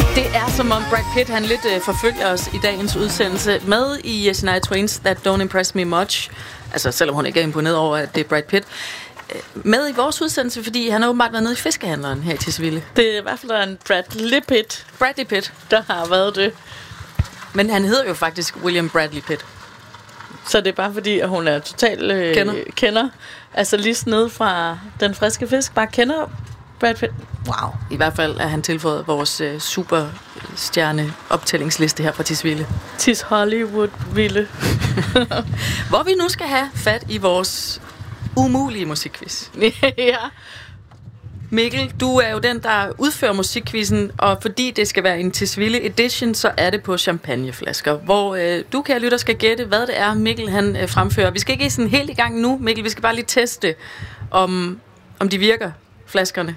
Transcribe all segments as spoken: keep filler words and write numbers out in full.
Det er som om Brad Pitt, han lidt øh, forfølger os i dagens udsendelse. Med i uh, Shania Twain's That Don't Impress Me Much. Altså selvom hun ikke er imponeret over, at det er Brad Pitt. Med i vores udsendelse, fordi han har åbenbart været nede i fiskehandleren her i Tisvilde. Det er i hvert fald en Bradley Pitt. Bradley Pitt. Der har været det. Men han hedder jo faktisk William Bradley Pitt. Så det er bare fordi, at hun er total øh, kender. kender. Altså lige ned fra Den Friske Fisk. Bare kender Brad Pitt. Wow. I hvert fald er han tilføjet vores øh, superstjerne optællingsliste her fra Tisvilde. Tis Hollywood Ville. Hvor vi nu skal have fat i vores umulige musikquiz. Ja. Mikkel, du er jo den, der udfører musikquizzen, og fordi det skal være en Tisvilde edition, så er det på champagneflasker, hvor øh, du, kære lytter, skal gætte, hvad det er, Mikkel han øh, fremfører. Vi skal ikke sådan helt i gang nu, Mikkel. Vi skal bare lige teste, om, om de virker, flaskerne.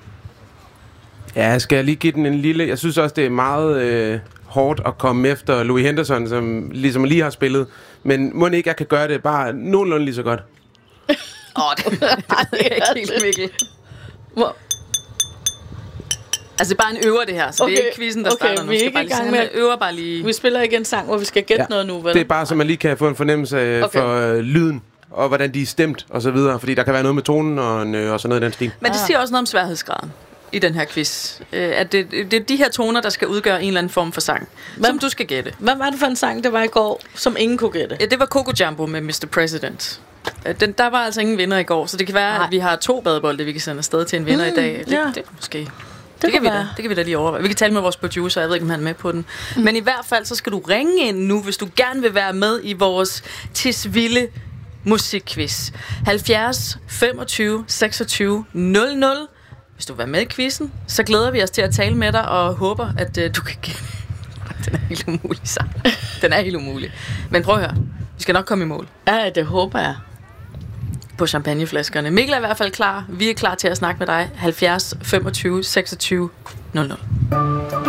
Ja, jeg skal lige give den en lille... Jeg synes også, det er meget øh, hårdt at komme efter Louis Henderson, som ligesom lige har spillet. Men må ikke, jeg kan gøre det bare nogenlunde lige så godt. Åh, oh, det, det er ikke helt, Mikkel. Hvor? Altså, det er bare en øver, det her, så okay, det er ikke quizzen, der okay, starter nu. Vi er ikke i gang med... øver bare lige... Vi spiller ikke en sang, hvor vi skal gætte ja, noget nu, vel? Det er bare, så man lige kan få en fornemmelse af okay. for øh, lyden, og hvordan de er stemt, og så videre. Fordi der kan være noget med tonen og, øh, og sådan noget i den stil. Men det siger også noget om sværhedsgraden i den her quiz. Øh, at det, det er de her toner, der skal udgøre en eller anden form for sang, hvad, som du skal gætte. Hvad var det for en sang, der var i går, som ingen kunne gætte? Ja, det var Coco Jumbo med mister President. Den, der var altså ingen vinder i går, så det kan være, Nej. at vi har to badebolde, vi kan sende afsted til en vinder mm, i dag. Det, ja. det, måske. Det, det, kan vi da, det kan vi da lige overveje. Vi kan tale med vores producer, jeg ved ikke, om han er med på den. Mm. Men i hvert fald, så skal du ringe ind nu, hvis du gerne vil være med i vores Tisvilde musikquiz. halvfjerds femogtyve seksogtyve nul nul. Hvis du vil være med i quizzen, så glæder vi os til at tale med dig, og håber, at uh, du kan gætte. Den er helt umulig, så. Den er helt umulig. Men prøv at høre. Vi skal nok komme i mål. Ja, det håber jeg. På champagneflaskerne. Mikkel er i hvert fald klar. Vi er klar til at snakke med dig. halvfjerds femogtyve seksogtyve nul nul.